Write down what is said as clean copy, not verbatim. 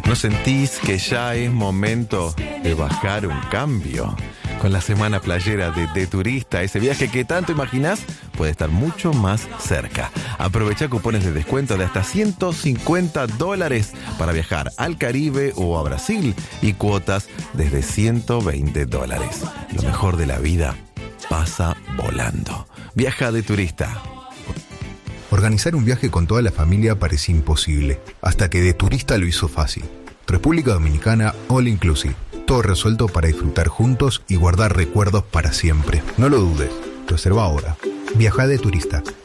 ¿No sentís que ya es momento de bajar un cambio? Con la semana playera de Turista, ese viaje que tanto imaginás puede estar mucho más cerca. Aprovecha cupones de descuento de hasta $150 para viajar al Caribe o a Brasil y cuotas desde $120. Lo mejor de la vida pasa volando. Viaja de Turista. Organizar un viaje con toda la familia parecía imposible, hasta que de Turista lo hizo fácil. República Dominicana All Inclusive. Todo resuelto para disfrutar juntos y guardar recuerdos para siempre. No lo dudes. Reserva ahora. Viaja de Turista.